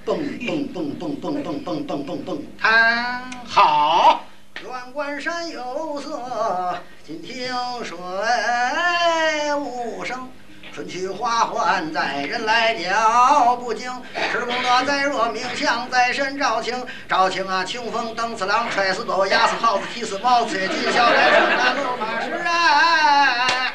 蹦蹦蹦蹦蹦蹦蹦蹦蹦蹦， 看好。 远观山有色，近听水无声。春去花还在，人来鸟不惊。施功德在若冥想，在身照清。照清啊，清风蹬死狼，踹死狗，压死耗子，踢死猫，刺金小来生那路马是哎，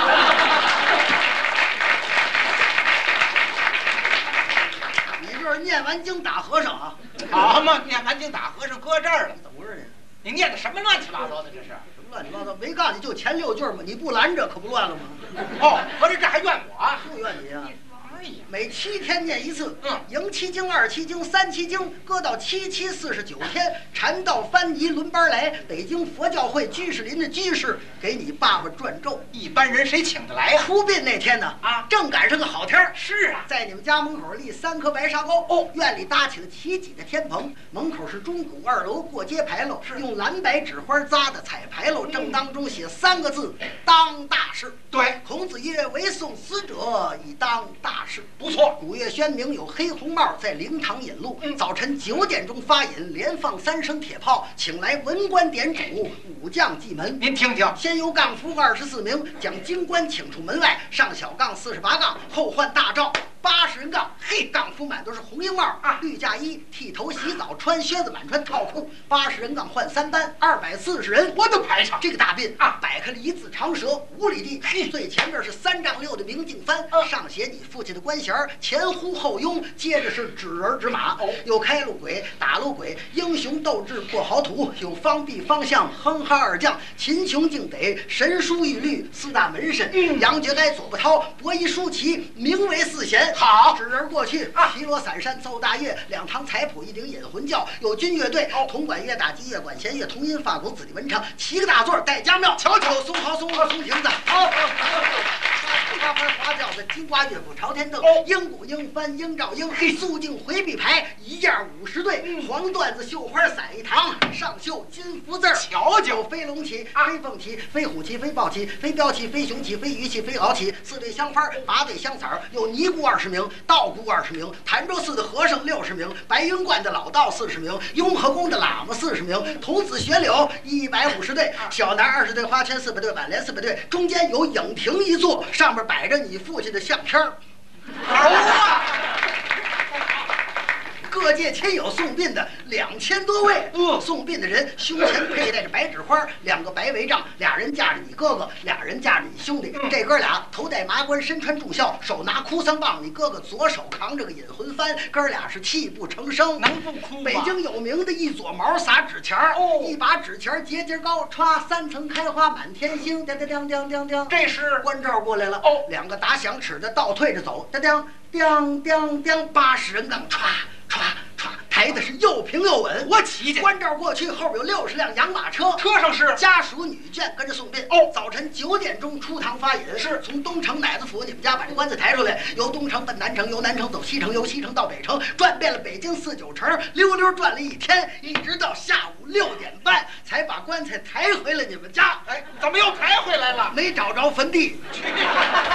你这是念完经打和尚啊？ 好嘛，念完经打和尚搁这儿了。 怎么回事呢？ 你念的什么乱七八糟的？这是什么乱七八糟？没告诉你就前6句吗？你不拦着可不乱了吗？ 哦，合着这还怨我啊？ 就怨你啊！ 哎呀， 每7天念一次， 迎 7经、2期经、3期经，搁到7期49天，禅道翻译轮班来。北京佛教会居士林的居士给你爸爸转咒， 一般人谁请得来呀？ 出殡那天呢，正赶上个好天儿。 是啊， 在你们家门口立3棵白沙沟，院里搭起了齐脊的天棚，门口是钟鼓2楼过街牌楼，是用蓝白纸花扎的彩牌楼，正当中写3个字：当大事。 对， 孔子曰：“唯送死者以当大事。” 不错。 古月宣明有黑红帽在灵堂引路，早晨9点钟发引，连放3声铁炮，请来文官点主，武将祭门。 您听听， 先由杠夫24名将京官请出门外，上小杠48杠，后换大罩80人杠。嘿，杠夫满都是红缨帽绿嫁衣，剃头洗澡，穿靴子满穿套裤。80人杠换3班，240人， 我的排场。 这个大殡摆开了一字长蛇5里地，最前面是3丈6的明镜幡，上写你父亲的官衔，前呼后拥，接着是指人指马，有开路鬼、打路鬼，英雄斗志过豪土，有方必方向、哼哈二将，秦琼敬得、神书玉律4大门神，杨觉该、左不涛、伯夷叔齐，名为4贤。 好， 指人过去，披罗伞扇奏大乐，2堂彩谱，1顶引魂教，有军乐队，铜管乐、打击乐、管弦乐、童音、法鼓、子弟文唱，7个大座带家庙，瞧瞧，松毫、松鹤、松亭子，好。花幡花轿子，金瓜乐府朝天凳，鹰鼓鹰幡鹰照鹰，肃静回避牌1样50对，黄缎子绣花伞1堂，上绣金福字， 瞧瞧， 飞龙旗、飞凤旗、飞虎旗、飞豹旗、飞镖旗、飞熊旗、飞鱼旗、飞鳌旗，4对香幡，8对香伞，有尼姑20名，道姑20名，潭州寺的和尚60名，白云观的老道40名，雍和宫的喇嘛40名，童子学柳150对，小男20对，花圈400对，挽联400对，中间有影亭1座，上面摆着你父亲的相片儿。各界亲友送殡的2000多位，送殡的人胸前佩戴着白纸花，2个白围帐，2人架着你哥哥，2人架着你兄弟。这哥俩头戴麻冠，身穿重孝，手拿哭丧棒，你哥哥左手扛着个引魂幡，哥俩是泣不成声。 能不哭吗？ 北京有名的一撮毛撒纸钱儿，一把纸钱节节高，歘3层开花满天星，叮叮叮叮叮叮， 这是关照过来了。2个打响尺的倒退着走，叮叮叮叮叮，80人杠，歘歘歘，抬的是又平又稳。 我骑去， 关照过去，后边有60辆洋马车， 车上是家属女眷跟着送殡。早晨9点钟出堂发引，是从东城奶子府你们家把这棺材抬出来，由东城奔南城，由南城走西城，由西城到北城，转遍了北京4、9城，溜溜转了1天，一直到下午6点半才把棺材抬回了你们家。 哎，怎么又抬回来了？ 没找着坟地。